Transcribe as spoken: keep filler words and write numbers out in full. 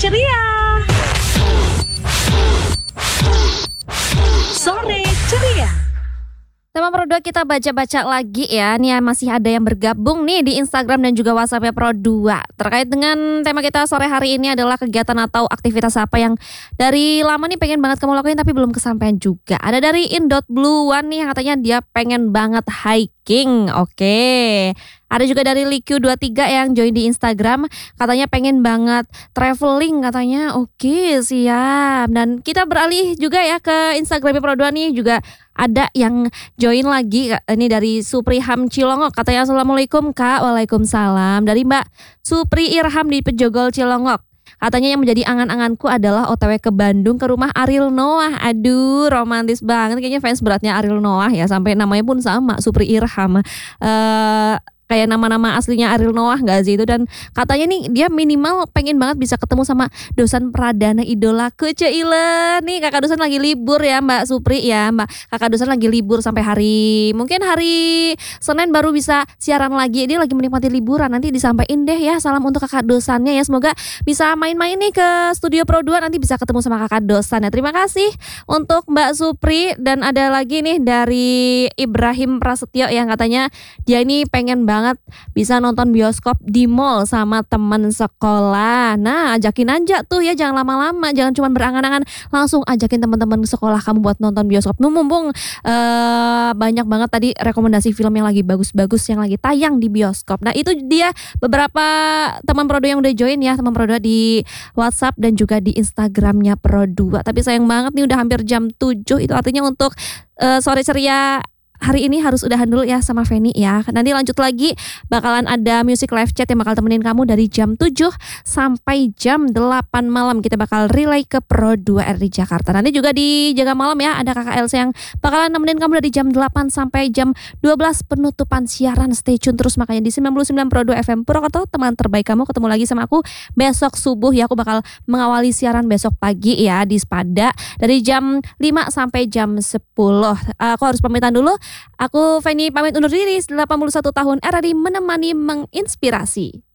ceria. Sore ceria. Tema Pro dua kita baca-baca lagi ya. Nih masih ada yang bergabung nih di Instagram dan juga WhatsApp-nya Pro dua. Terkait dengan tema kita sore hari ini adalah kegiatan atau aktivitas apa yang dari lama nih pengen banget kamu lakuin tapi belum kesampaian juga. Ada dari in dot blue one nih yang katanya dia pengen banget hiking. Oke. Ada juga dari Liku dua tiga yang join di Instagram, katanya pengen banget traveling katanya. Oke, siap. Dan kita beralih juga ya ke Instagram Pro dua nih, juga ada yang join lagi. Ini dari Supriham Cilongok, katanya Assalamualaikum Kak. Waalaikumsalam. Dari Mbak Supri Irham di Pejogol Cilongok, katanya yang menjadi angan-anganku adalah O T W ke Bandung ke rumah Ariel Noah. Aduh, romantis banget. Kayaknya fans beratnya Ariel Noah ya, sampai namanya pun sama, Supri Irham. Eh kayak nama-nama aslinya Ariel Noah gak sih itu. Dan katanya nih dia minimal pengen banget bisa ketemu sama dosen pradana idolaku. Ceile nih kakak dosen lagi libur ya Mbak Supri ya. Mbak kakak dosen lagi libur sampai hari mungkin hari Senin baru bisa siaran lagi. Dia lagi menikmati liburan. Nanti disampaikan deh ya salam untuk kakak dosannya ya. Semoga bisa main-main nih ke studio Pro dua, nanti bisa ketemu sama kakak dosan ya. Terima kasih untuk Mbak Supri. Dan ada lagi nih dari Ibrahim Prasetyo yang katanya dia ini pengen banget bisa nonton bioskop di mall sama teman sekolah. Nah, ajakin aja tuh ya, jangan lama-lama, jangan cuma berangan-angan, langsung ajakin teman-teman sekolah kamu buat nonton bioskop. Nuh, mumpung uh, banyak banget tadi rekomendasi film yang lagi bagus-bagus yang lagi tayang di bioskop. Nah, itu dia beberapa teman Pro dua yang udah join ya, teman Pro dua di WhatsApp dan juga di Instagramnya Pro dua. Tapi sayang banget nih udah hampir jam tujuh, itu artinya untuk uh, sore ceria hari ini harus udahan dulu ya sama Feni ya. Nanti lanjut lagi bakalan ada music live chat yang bakal temenin kamu dari jam tujuh sampai jam delapan malam. Kita bakal relay ke Pro dua R di Jakarta. Nanti juga di Jaga Malam ya ada Kakak Elsa yang bakalan nemenin kamu dari jam delapan sampai jam dua belas penutupan siaran. Stay tune terus makanya di sembilan puluh sembilan Pro dua F M Purwokerto, teman terbaik kamu. Ketemu lagi sama aku besok subuh ya. Aku bakal mengawali siaran besok pagi ya di Spada dari jam lima sampai jam sepuluh. Aku harus pamitan dulu. Aku Feni pamit undur diri. Delapan puluh satu tahun R R I menemani menginspirasi.